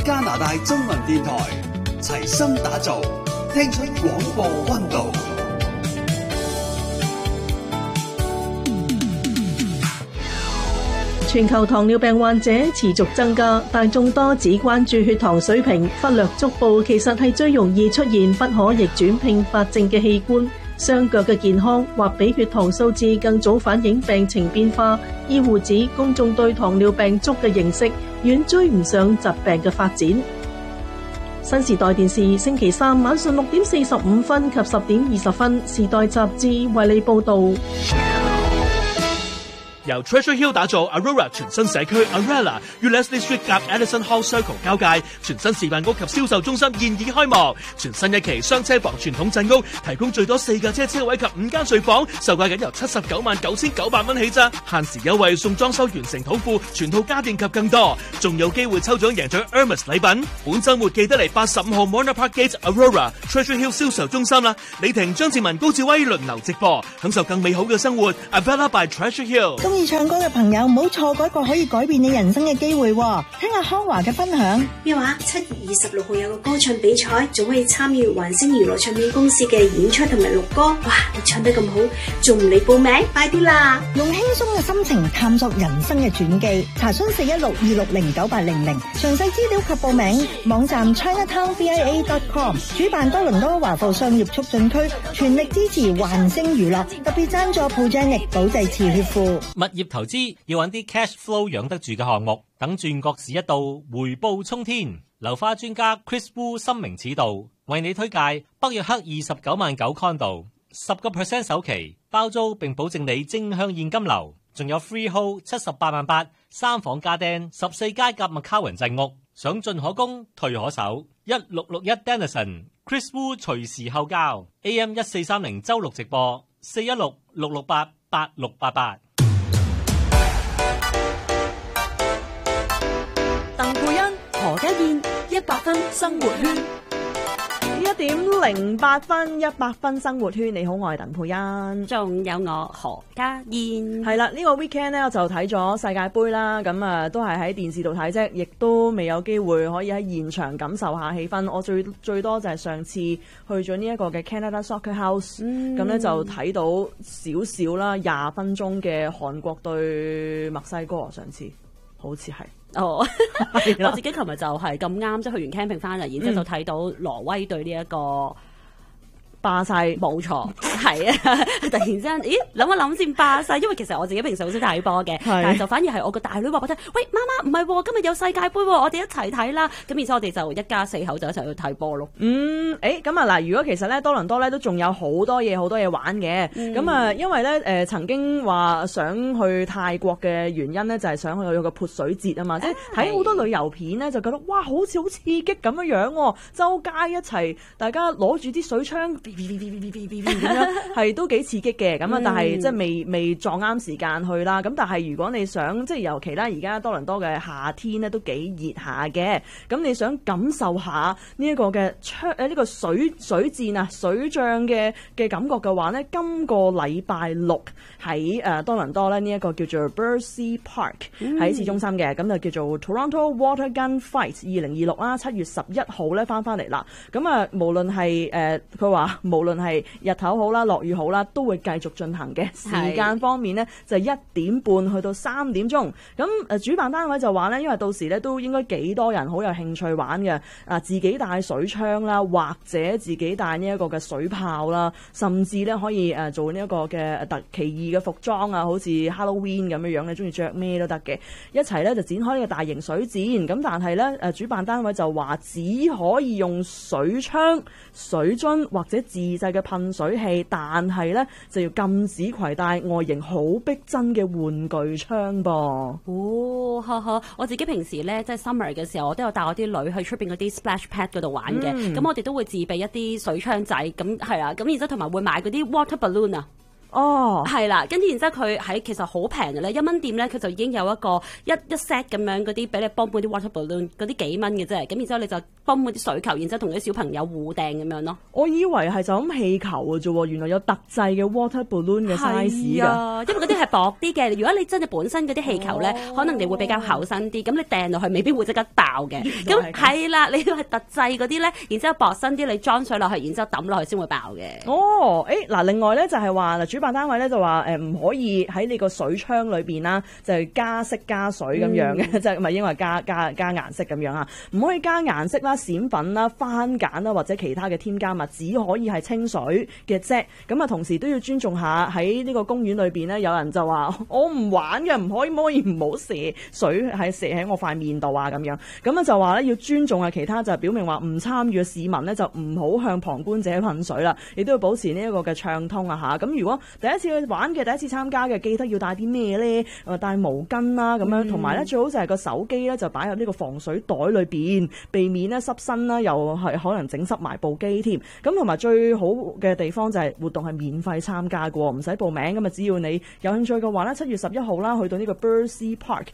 加拿大中文電台，齊心打造，聽出廣播溫度。 全球糖尿病患者持續增加，但眾多只關注血糖水平，忽略足部其實係最容易出現不可逆轉併發症嘅器官。雙腳嘅健康或比血糖數字更早反映病情變化。醫護指公眾對糖尿病足嘅認識遠追唔上疾病嘅發展。新時代電視星期三晚上6:45及10:20，時代雜誌為你報道。 由 Treasure Hill 打造 Aurora 全新社區 Arella 與 Leslie Street 夾 Edison Hall Circle 交界，全新示範屋及銷售中心現已開幕。全新一期雙車房傳統鎮屋，提供最多4架車位及5間睡房，售價僅由799900蚊起咋，限時優惠送裝修完成土庫、全套家電及更多，仲有機會抽獎贏取 Hermes 禮品。本週末記得嚟85號 Mona Park Gate Aurora Treasure Hill 銷售中心啦！李婷、張志文、高志威輪流直播，享受更美好嘅生活。Avella by Treasure Hill。 中意唱歌嘅朋友唔好錯過一個可以改變你人生嘅機會喎！聽下康華嘅分享。 咩話？7月26號有個歌唱比賽，仲可以參與環星娛樂唱片公司嘅演出同埋錄歌。哇！你唱得咁好，仲唔嚟報名？快啲啦！ 用輕鬆嘅心情探索人生嘅傳記，查詢41626098800，詳細資料及報名。網站 ChinaTownVIA.com。主辦多倫多華埠商業促進區，全力支持環星娛樂，特別贊助Progenics保濟慈血庫。 物業投資要揾啲 cash flow 養得住嘅項目，等轉角市一到，回報沖天。樓花專家 Chris Wu 深明此道，為你推介北約克29萬9 condo， 10% 首期包租並保證你正向現金流，仲有 freehold 78萬8 3房家電14街夾麥卡雲鎮屋，想進可攻退可守。1661 Denison Chris Wu 隨時後交 AM 1430周六直播416-668-8688。 鄧佩欣、何家燕100分生活圈 1:08 100分生活圈。你好，我係鄧佩欣， 仲有我何家燕。 係啦，呢個 weekend 咧我就睇咗世界盃啦，咁啊都係喺電視度睇啫，亦都未有機會可以喺現場感受下氣氛。我最多就係上次去咗呢一個嘅 Canada Soccer House，咁咧就睇到少少啦，20分鐘嘅韓國對墨西哥，上次好似係。 我自己琴日就係咁啱，即係去完 camping 翻嚟，然之後就睇到挪威對呢一個巴西， 冇錯，係啊！突然之間，咦，諗一諗先，巴西，因為其實我自己平時好少睇波嘅，但係就反而係我個大女話我聽，喂，媽媽唔係，今日有世界盃，我哋一齊睇啦！咁然之後我哋就一家4口就一齊去睇波咯。 咁啊嗱，如果其實咧多倫多咧都仲有好多嘢玩嘅，咁啊，因為咧曾經話想去泰國嘅原因咧，就係想去個潑水節啊嘛，即係睇好多旅遊片咧，就覺得哇，好似好刺激咁樣喎，周街一齊，大家攞住啲水槍。咁樣係都幾刺激嘅，咁啊，但係即係未撞啱時間去啦。咁但係如果你想即係尤其啦，而家多倫多嘅夏天咧都幾熱下嘅，咁你想感受下呢一個嘅呢個水戰啊、水仗嘅感覺嘅話咧，今個禮拜六喺多倫多咧呢一個叫做 Bercy Park 喺市中心嘅，咁就叫做 Toronto Water Gun Fight 2026啦，7月11號咧翻嚟啦。咁啊，無論係佢話無論係日頭好啦、落雨好啦，都會繼續進行嘅。時間方面呢，就1點半去到3點鐘。咁主辦單位就話呢，因為到時呢都應該幾多人好有興趣玩嘅。自己帶水槍啦，或者自己帶呢一個嘅水炮啦，甚至呢可以做呢一個嘅特奇異嘅服裝啊，好似 Halloween 咁樣你中意着咩都得嘅。一齊呢就展開呢個大型水戰。咁但係呢，主辦單位就話只可以用水槍、水樽或者自製嘅噴水器，但係咧就要禁止攜帶外形好逼真嘅玩具槍噃。 我自己平時咧即係 summer 嘅時候，我都有帶我啲女去出邊嗰啲 splash pad 嗰度玩嘅。咁我哋都會自備一啲水槍仔，咁係啊，咁然之後同埋會買嗰啲 water balloon 啊。 哦， 係啦，跟住然之後佢喺其實好平嘅咧，1蚊店咧佢就已經有一個一 set 咁樣嗰啲俾你泵嗰啲 water balloon 嗰啲幾蚊嘅啫，咁然之後你就泵嗰啲水球，然之後同啲小朋友互掟咁樣咯。 我以為係就咁氣球嘅啫喎，原來有特製嘅 water balloon 嘅 size 㗎。 因為嗰啲係薄啲嘅，如果你真係本身嗰啲氣球咧，可能你會比較厚身啲，咁你掟落去未必會即刻爆嘅。咁係啦，你要係特製嗰啲咧，然之後薄身啲，你裝水落去，然之後抌落去先會爆嘅。 哦，嗱，另外咧就係話嗱，主辦單位咧就話唔可以喺你個水槍裏邊啦，就係加色加水咁樣嘅，即係唔係因為加顏色咁樣啊？唔可以加顏色啦、閃粉啦、番梘啦或者其他嘅添加物，只可以係清水嘅啫。咁啊，同時都要尊重下喺呢個公園裏邊咧，有人就話我唔玩嘅，唔可以唔好射水射喺我塊面度啊咁樣。咁啊就話咧要尊重下其他，就表明話唔參與嘅市民咧就唔好向旁觀者噴水啦，亦都要保持呢一個嘅暢通啊嚇。咁如果第一次去玩嘅、第一次參加嘅，記得要帶啲咩咧？帶毛巾啦咁樣，同埋咧最好就係個手機咧就擺入呢個防水袋裏邊，避免咧濕身啦，又係可能整濕埋部機添。咁同埋最好嘅地方就係活動係免費參加嘅，唔使報名。咁啊，只要你有興趣嘅話咧，7月11號啦，去到呢個 Bercy Park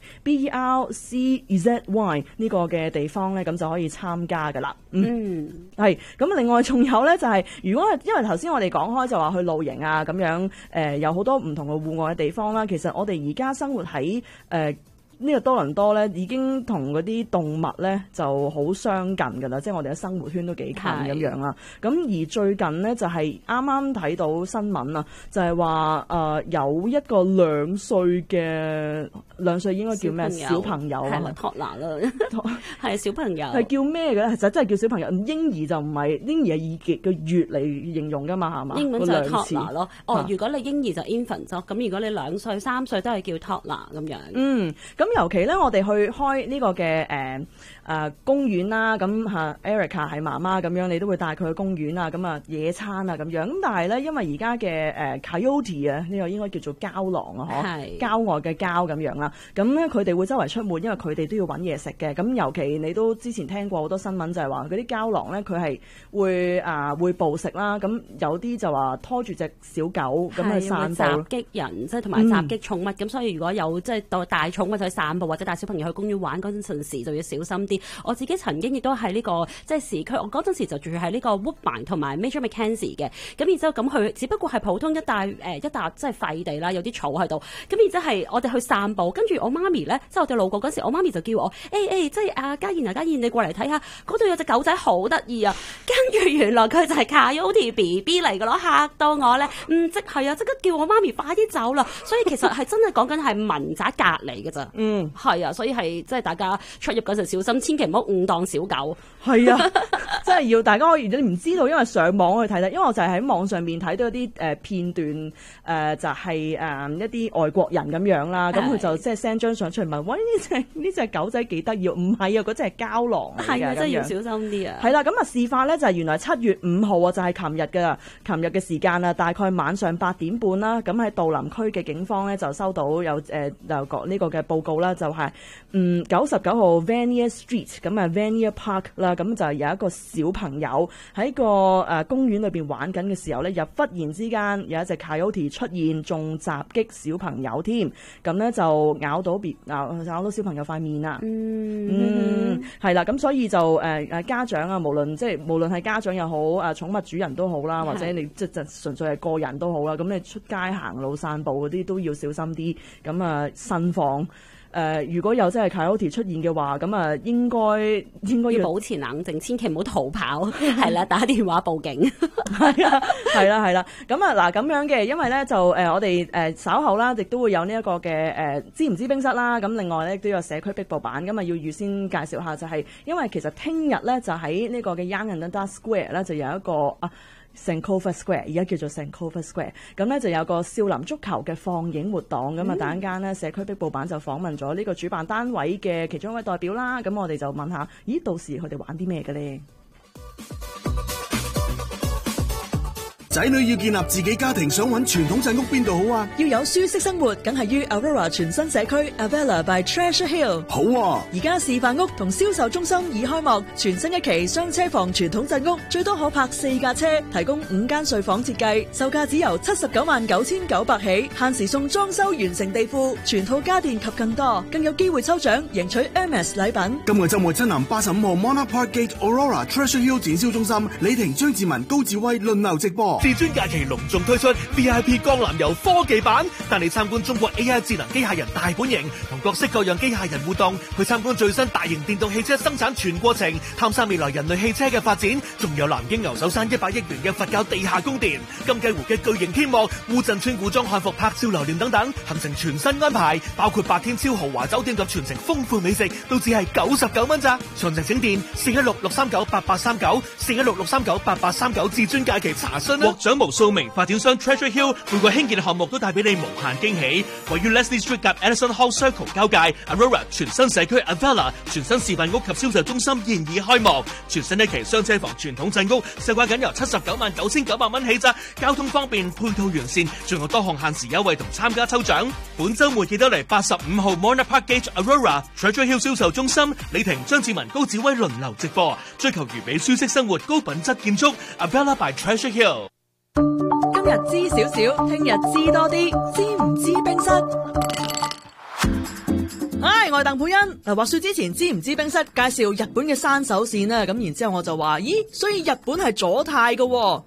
BRCZY 呢個嘅地方咧，咁就可以參加噶啦。係。咁另外仲有咧就係、如果因為頭先我哋講開就話去露營啊咁樣，有好多唔同嘅戶外嘅地方啦。其實我哋而家生活喺呢個多倫多咧，已經同嗰啲動物咧就好相近㗎啦，即係我哋嘅生活圈都幾近咁樣啦。咁而最近呢，就係啱啱睇到新聞啊，就係話有一個2歲應該叫咩小朋友啊？ 係啦，托拿啦，係小朋友。 係叫咩嘅咧？其實真係叫小朋友，嬰兒就唔係嬰兒係以個月嚟形容㗎嘛，係嘛？ 英文就係托拿咯。如果你嬰兒就 infant 咗，咁如果你2歲、3歲都係叫托拿咁樣。 咁尤其咧，我哋去開呢個嘅公園啦，咁Erica 係媽媽咁樣，你都會帶佢去公園啊，咁啊野餐啊咁樣。咁但係咧，因為而家嘅coyote 啊，呢個應該叫做郊狼啊，郊外嘅郊咁樣啦。咁咧佢哋會周圍出沒，因為佢哋都要揾嘢食嘅。咁尤其你都之前聽過好多新聞，就係話嗰啲郊狼咧，佢係會捕食啦。咁有啲就話拖住隻小狗咁去散步， 襲擊人，即係同埋襲擊寵物。咁所以如果有即係帶大寵物去散步或者帶小朋友去公園玩嗰陣時，就要小心啲。我自己曾經亦都喺呢個即係市區，我嗰陣時就住喺呢個 Woodbine 同埋 Major Mackenzie 嘅。咁然之後咁佢只不過係普通一笪即係廢地啦，有啲草喺度。咁然之後係我哋去散步，跟住我媽咪咧，即係我哋路過嗰時，我媽咪就叫我即係嘉燕你過嚟睇下，嗰度有隻狗仔好得意啊！跟住原來佢就係 Coyote BB 嚟㗎咯，嚇到我咧，即刻叫我媽咪快啲走啦。所以其實係真係講緊係民宅隔離㗎咋。係啊，所以係即係大家出入嗰陣小心，千祈唔好誤當小狗。 係啊，真係要大家可以唔知道，因為上網去睇睇，因為我就係喺網上面睇到一啲片段，就係一啲外國人咁樣啦，咁佢就即係 send 張相出嚟問，喂，呢隻狗仔幾得意？唔係啊，嗰隻係郊狼嚟嘅。 係啊，真係要小心啲啊。 係啦，咁啊事發咧就係原來7月5號啊，就係琴日嘅時間啊，大概晚上8點半啦，咁喺杜林區嘅警方咧就收到有呢個嘅報告啦，就係99號 Vanier Street 咁啊 Vanier Park 啦，咁就有一個小朋友喺個公園裏邊玩緊嘅時候咧，又忽然之間有一隻 coyote 出現，仲襲擊小朋友添，咁咧就咬到小朋友塊面啊。係啦，咁所以就家長啊，無論係家長又好，寵物主人都好啦，或者你即係純粹係個人都好啦，咁你出街行路散步嗰啲都要小心啲，咁啊慎防。如果有真係 coyote 出現嘅話，咁啊應該要保持冷靜，千祈唔好逃跑，係啦，打電話報警。 係啦。咁啊嗱咁樣嘅，因為咧就我哋稍後啦，亦都會有呢一個嘅知唔知冰室啦。咁另外咧都有社區壁報版，咁啊要預先介紹下，就係因為其實聽日咧就喺呢個嘅 Yonge and Dundas Square 咧就有一個Sankofa Square， 而家叫做 Sankofa Square， 咁咧就有個少林足球嘅放映活動，咁啊等陣間咧社區壁報版就訪問咗呢個主辦單位嘅其中一位代表啦，咁我哋就問下，咦到時佢哋玩啲咩嘅咧？ 仔女要建立自己家庭，想揾傳統鎮屋邊度好啊？ 要有舒適生活，梗係於 Aurora 全新社區 Avella by Treasure Hill。 好啊！ 而家示範屋同銷售中心已開幕，全新一期雙車房傳統鎮屋，最多可泊4架車，提供5間睡房設計，售價只由799900起，限時送裝修完成地庫、全套家電及更多，更有機會抽獎贏取 Hermes 禮品。 今個週末親臨85號 Monarch Park Gate Aurora Treasure Hill 展銷中心，李婷、張志文、高志威輪流直播。 至尊假期隆重推出 VIP 江南遊科技版，帶你參觀中國 AI 智能機械人大本營，同各式各樣機械人互動，去參觀最新大型電動汽車生產全過程，探索未來人類汽車嘅發展，仲有南京牛首山100億元嘅佛教地下宮殿、金雞湖嘅巨型天幕、烏鎮村古裝漢服拍照留念等等，行程全新安排，包括8天超豪華酒店及全程豐富美食，都只係99蚊咋。詳情請電416-639-8839 416-639-8839至尊假期查詢啦。獲獎無數名發展商 Treasure Hill 每個興建項目都帶俾你無限驚喜。位於 Leslie Street 及 Edison Hall Circle 交界 Aurora 全新社區 Avella 全新示範屋及銷售中心現已開幕，全新一期雙車房傳統鎮屋，售價僅由799900蚊起咋，交通方便，配套完善，仲有多項限時優惠同參加抽獎。本週末記得嚟85號 Monarch Park Gate Aurora Treasure Hill 銷售中心，李婷、張志文、高志威輪流直播，追求完美舒適生活、高品質建築 Avella by Treasure Hill。 今日知少少，聽日知多啲，知唔知冰室？我係鄧佩欣。嗱，話說之前知唔知冰室介紹日本嘅山手線啦，咁然之後我就話，咦，所以日本係左軚㗎。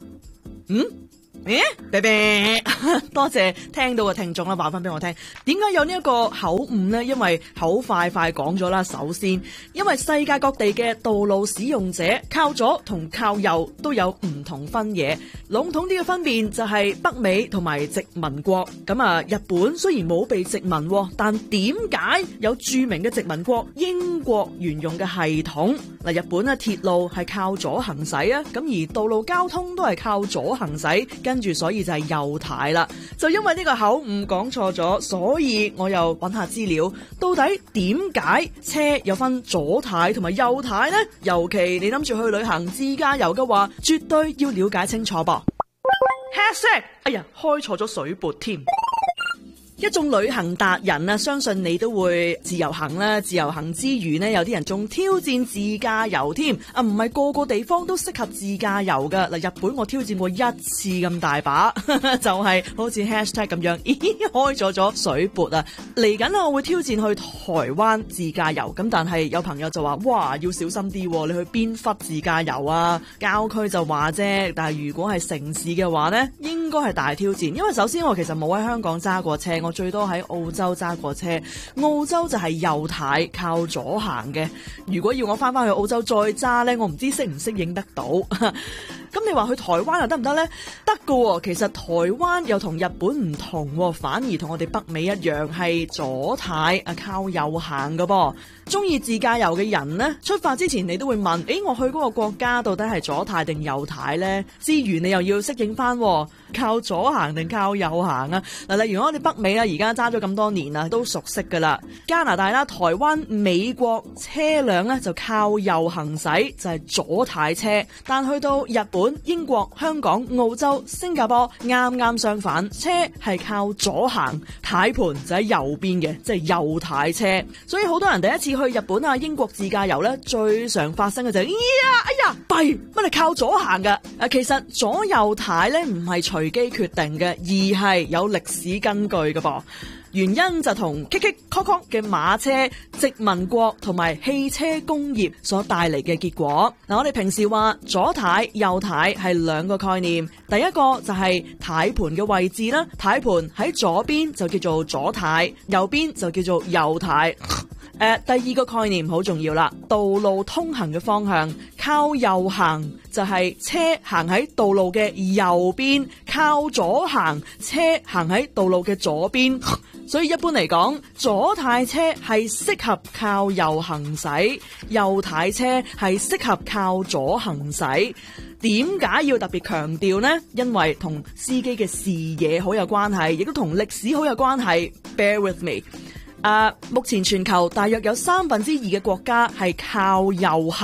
多謝聽到嘅聽眾啦，話翻俾我聽，點解有呢一個口誤呢？因為口快講咗啦。首先，因為世界各地嘅道路使用者靠左同靠右都有唔同分野。籠統啲嘅分辨就係北美同埋殖民國。咁啊，日本雖然冇被殖民，但點解有著名嘅殖民國英國沿用嘅系統？嗱，日本啊，鐵路係靠左行駛啊，咁而道路交通都係靠左行駛。跟住所以就係右軚啦，就因為呢個口誤講錯咗，所以我又揾下資料，到底點解車有分左軚同埋右軚呢？尤其你諗住去旅行自駕遊嘅話，絕對要了解清楚噃。#，哎呀，開錯咗水撥添。一眾旅行達人啊，相信你都會自由行啦。自由行之餘呢，有啲人仲挑戰自駕遊添啊！唔係個個地方都適合自駕遊噶。嗱，日本我挑戰過1次咁大把，就係好似#咁樣，開咗水撥啊！嚟緊我會挑戰去台灣自駕遊，咁但係有朋友就話：哇，要小心啲，你去邊忽自駕遊啊？郊區就話啫，但係如果係城市嘅話呢，應該係大挑戰。因為首先我其實冇喺香港揸過車，我最多喺澳洲揸過車，澳洲就係右軚靠左行嘅。如果要我翻去澳洲再揸呢，我唔知適唔適應得到。咁你話去台灣又得唔得呢？得㗎喎，其實台灣又同日本唔同，反而同我哋北美一樣係左軚啊，靠右行㗎噃。中意自駕遊嘅人呢，出發之前你都會問：我去嗰個國家到底係左軚定右軚呢？之餘你又要適應翻，靠左行定靠右行啊？嗱，例如我哋北美啦，而家揸咗咁多年啦，都熟悉噶啦。加拿大啦、台灣、美國車輛咧就靠右行駛，就係左軚車。但去到日本、英國、香港、澳洲、新加坡，啱啱相反，車係靠左行，軚盤就喺右邊嘅，即係右軚車。所以好多人第一次去日本啊、英國自駕遊咧，最常發生嘅就係哎呀，弊乜你靠左行噶？其實左右軚咧唔係隨機決定嘅，而係有歷史根據嘅噃。原因就同 Kiki Coco 嘅馬車、殖民國同埋汽車工業所帶嚟嘅結果。嗱，我哋平時話左軚、右軚係兩個概念。第一個就係軚盤嘅位置啦，軚盤喺左邊就叫做左軚，右邊就叫做右軚。第二個概念好重要啦，道路通行嘅方向，靠右行就係車行喺道路嘅右邊，靠左行車行喺道路嘅左邊。所以一般嚟講，左軚車係適合靠右行駛，右軚車係適合靠左行駛。點解要特別強調呢？因為同司機嘅視野好有關係，亦都同歷史好有關係。Bear with me。目前全球大約有2/3嘅國家係靠右行，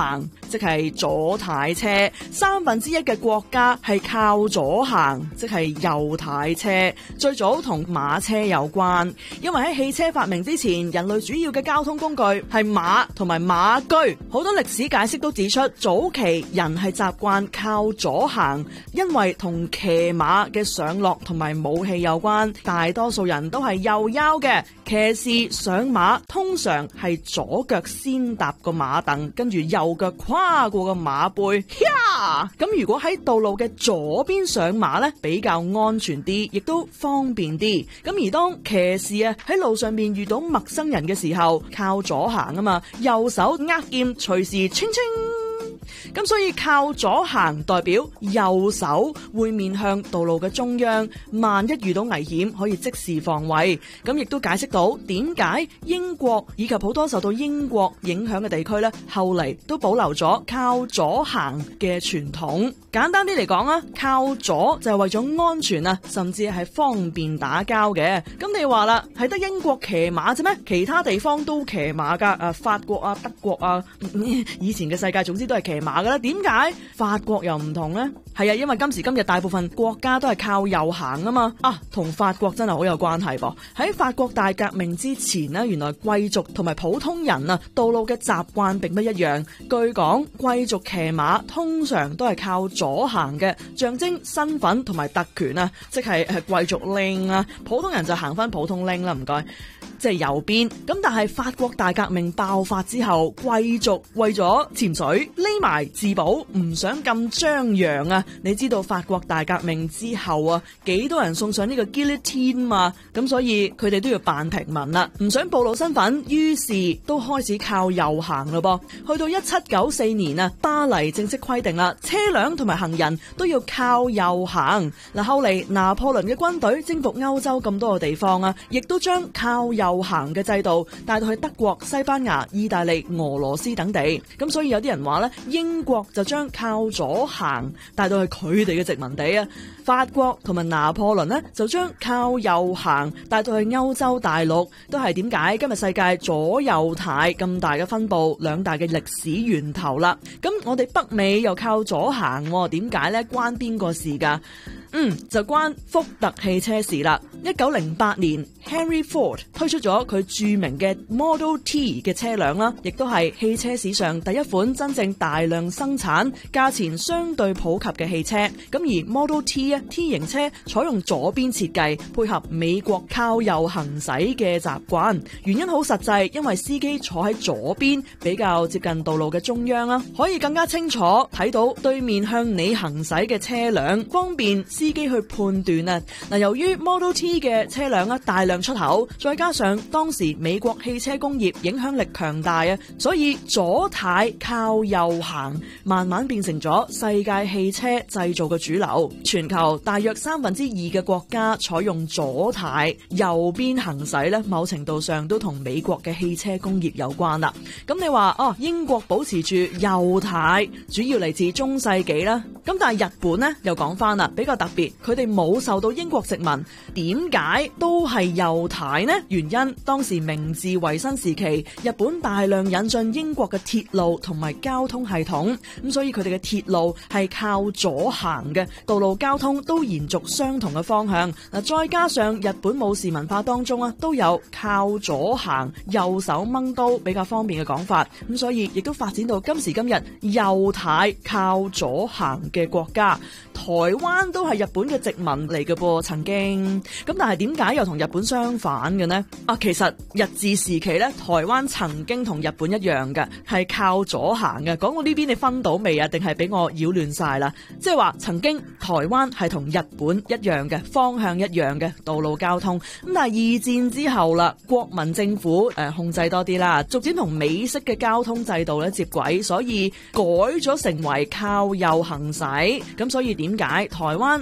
即係左軚車；1/3嘅國家係靠左行，即係右軚車。最早同馬車有關，因為喺汽車發明之前，人類主要嘅交通工具係馬同埋馬駒。好多歷史解釋都指出，早期人係習慣靠左行，因為同騎馬嘅上落同埋武器有關。大多數人都係右腰嘅，騎士上馬通常係左腳先踏個馬凳，跟住右腳跨過個馬背。咁如果喺道路嘅左邊上馬呢，比較安全啲，亦都方便啲。咁而當騎士喺路上面遇到陌生人嘅時候，靠左行啊嘛，右手握劍，隨時清清。咁所以靠左行代表右手會面向道路嘅中央，萬一遇到危險可以即時防衛。咁亦都解釋到點解英國以及好多受到英國影響嘅地區呢，後嚟都保留咗靠左行嘅傳統。簡單啲嚟講啊，靠左就係為咗安全啊，甚至係方便打交嘅。咁你話啦，係得英國騎馬啫咩？其他地方都騎馬噶，法國啊、德國啊，以前嘅世界總之都係騎馬噶啦。點解法國又唔同呢？係啊，因為今時今日大部分國家都係靠右行啊嘛。同法國真係好有關係噃。喺法國大革命之前呢，原來貴族同埋普通人啊，道路嘅習慣並不一樣。據講，貴族騎馬通常都係靠左行嘅，象徵身份同埋特權啊，即係貴族拎啊，普通人就行翻普通拎啦，唔該。即係右邊。咁但係法國大革命爆發之後，貴族為咗潛水匿埋自保，唔想咁張揚啊。你知道法國大革命之後啊，幾多人送上呢個 guillotine 嘛？咁所以佢哋都要扮平民啦，唔想暴露身份，於是都開始靠右行咯噃。去到1794年啊，巴黎正式規定啦，車輛同埋行人都要靠右行。嗱，後嚟拿破崙嘅軍隊征服歐洲咁多個地方啊，亦都將靠右行嘅制度帶到去德國、西班牙、意大利、俄羅斯等地。咁所以有啲人話咧，英國就將靠左行帶到去佢哋嘅殖民地啊。法國同埋拿破崙呢，就將靠右行帶到去歐洲大陸，都係點解今日世界左右軚咁大嘅分佈，兩大嘅歷史源頭啦。咁我哋北美又靠左行，點解呢？關邊個事噶？就關福特汽車事啦。1908年 Henry Ford 推出咗佢著名嘅 Model T 嘅車輛啦，亦都係汽車史上第一款真正大量生產、價錢相對普及嘅汽車。咁而 Model T T 型車採用左邊設計，配合美國靠右行駛嘅習慣。原因好實際，因為司機坐喺左邊比較接近道路嘅中央啦，可以更加清楚睇到對面向你行駛嘅車輛，方便司機去判斷啊。嗱，由於 Model T 嘅車輛大量出口，再加上當時美國汽車工業影響力強大啊，所以左軚靠右行慢慢變成咗世界汽車製造嘅主流。全球大約2/3嘅國家採用左軚，右邊行駛咧，某程度上都同美國嘅汽車工業有關啦。咁你話英國保持住右軚，主要嚟自中世紀啦。咁但係日本呢，又講翻啦，比較特別，佢哋冇受到英國殖民，點解都係右軚呢？原因當時明治維新時期，日本大量引進英國嘅鐵路同埋交通系統，咁所以佢哋嘅鐵路係靠左行嘅，道路交通都延續相同嘅方向。嗱，再加上日本武士文化當中都有靠左行、右手掹刀比較方便嘅講法，咁所以亦都發展到今時今日右軚靠左行嘅國家。台灣都係日本嘅殖民嚟嘅噃，曾經。咁但係點解又同日本相反嘅呢？其實日治時期咧，台灣曾經同日本一樣嘅，係靠左行嘅。講到呢邊你分到未啊？定係俾我擾亂晒啦？即係話曾經台灣係同日本一樣嘅，方向一樣嘅道路交通。咁但係二戰之後啦，國民政府控制多啲啦，逐漸同美式嘅交通制度咧接軌，所以改咗成為靠右行駛。咁所以點解台灣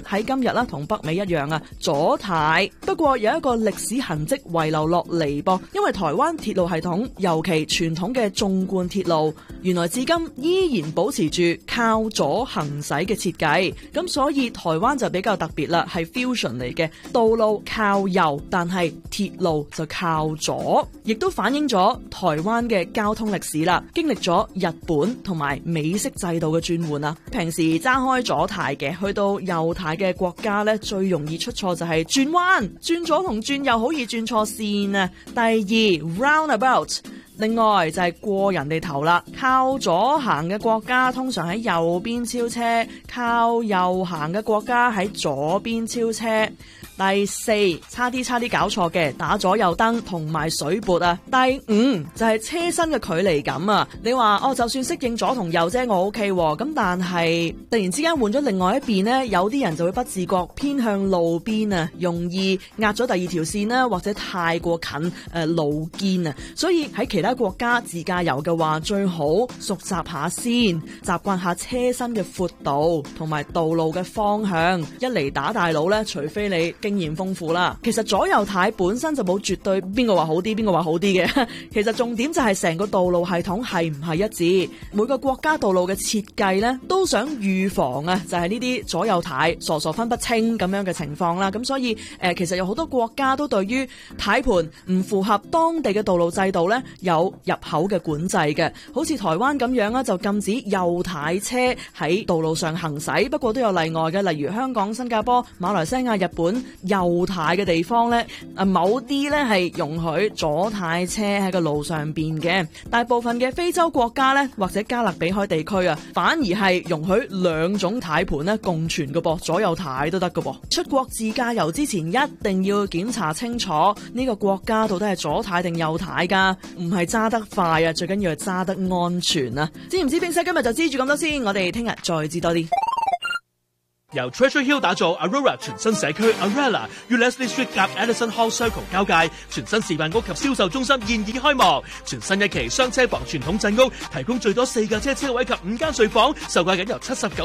喺今日啦，同北美一樣啊，左軚。不過有一個歷史痕跡遺留落嚟噃，因為台灣鐵路系統，尤其傳統嘅縱貫鐵路，原來至今依然保持住靠左行駛嘅設計。咁所以台灣就比較特別啦，係 fusion 嚟嘅，道路靠右，但係鐵路就靠左，亦都反映咗台灣嘅交通歷史啦。經歷咗日本同埋美式制度嘅轉換啊，平時揸開左軚嘅，去到右軚嘅國家咧，最容易出錯就係轉彎，轉左同轉右好易轉錯線啊。第二 roundabout。另外就係過人哋頭啦，靠左行嘅國家通常喺右邊超車，靠右行嘅國家喺左邊超車。第四，差啲搞錯嘅，打左右燈同埋水撥啊。第五就係車身嘅距離感啊。你話就算適應左同右啫，我 OK 喎。咁但係突然之間換咗另外一邊呢，有啲人就會不自覺偏向路邊啊，容易壓咗第二條線啦，或者太過近路肩啊。所以喺其他國家自駕遊嘅話，最好熟習下先，習慣下車身嘅闊度同埋道路嘅方向。一嚟打大佬呢，除非你經驗豐富啦。其實左右軚本身就冇絕對邊個話好啲邊個話好啲嘅，其實重點就係成個道路系統係唔係一致。每個國家道路嘅設計呢，都想預防啊，就係呢啲左右軚傻分不清咁樣嘅情況啦。咁所以其實有好多國家都對於軚盤唔符合當地嘅道路制度呢，有入口嘅管制嘅。好似台灣咁樣啦，就禁止右軚車喺道路上行駛，不過都有例外嘅，例如香港、新加坡、馬來西亞、日本右軚嘅地方呢，某啲呢係容許左軚車喺個路上邊嘅。大部分嘅非洲國家呢，或者加勒比海地區啊，反而係容許兩種軚盤呢共存嘅噃，左右軚都得嘅噃。出國自駕遊之前一定要檢查清楚呢個國家到底係左軚定右軚噶，唔係揸得快啊，最緊要係揸得安全啊。知唔知邊些？今日就知住咁多先，我哋聽日再知多啲。 由 Treasure Hill 打造 Aurora 全新社區 Arella 與 Leslie Street 夾 Edison Hall Circle 交界，全新示範屋及銷售中心現已開幕。全新一期雙車房傳統鎮屋，提供最多4架車位及5間睡房，售價僅由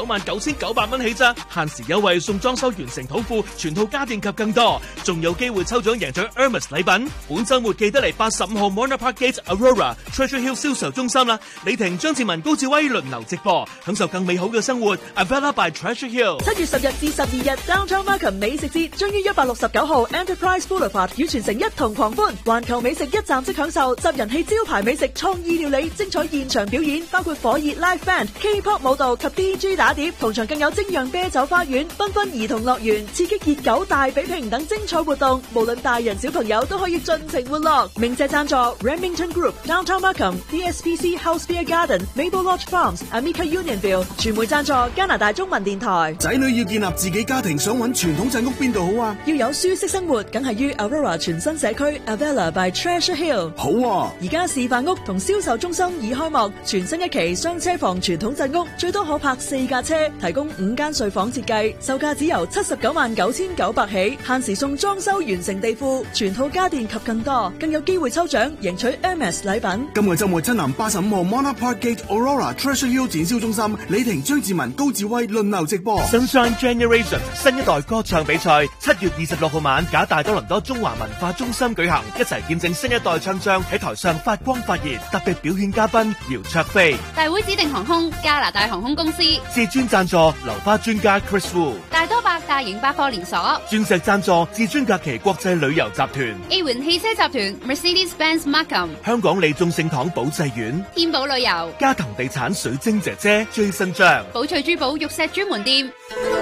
799900蚊起咋，限時優惠送裝修完成土庫、全套家電及更多，仲有機會抽獎贏取 Hermes 禮品。本週末記得嚟85號 Mona Park Gate Aurora Treasure Hill 銷售中心啦！李婷、張志文、高志威輪流直播，享受更美好嘅生活。Avella by Treasure Hill。 7月10日至12日 Downtown Markham 美食節將於169號 Enterprise Boulevard 與全城一同狂歡，環球美食一站式享受，集人氣招牌美食、創意料理、精彩現場表演，包括火熱 live band、K-pop 舞蹈及 DJ 打碟，同場更有精釀啤酒花園、繽紛兒童樂園、刺激熱狗大比拼等精彩活動，無論大人小朋友都可以盡情玩樂。鳴謝贊助 Remington Group、Downtown Markham、DSPC House Beer Garden、Maple Lodge Farms、Amica Unionville， 傳媒贊助加拿大中文電台。 仔女要建立自己家庭，想揾傳統鎮屋邊度好啊？ 要有舒適生活，梗係於 Aurora 全新社區 Avella by Treasure Hill。 好啊！ 而家示範屋同銷售中心已開幕，全新一期雙車房傳統鎮屋，最多可泊4架車，提供5間睡房設計，售價只由799900起，限時送裝修完成地庫、全套家電及更多，更有機會抽獎贏取 Hermes 禮品。 今個週末親臨85號 Mona Park Gate Aurora Treasure Hill 展銷中心，李婷、張志文、高志威輪流直播。 Sunshine Generation 新一代歌唱比賽7月26號晚，假大多倫多中華文化中心舉行，一齊見證新一代唱將喺台上發光發熱。特別表演嘉賓姚焯菲， 大會指定航空加拿大航空公司， 至尊贊助流花專家 Chris Wu， 大多百大型百貨連鎖， 鑽石贊助至尊假期國際旅遊集團， A 環汽車集團 Mercedes-Benz Markham， 香港利眾聖堂保濟院， 天寶旅遊， 嘉騰地產水晶姐姐 Jason 張， 寶翠珠寶玉石專門店。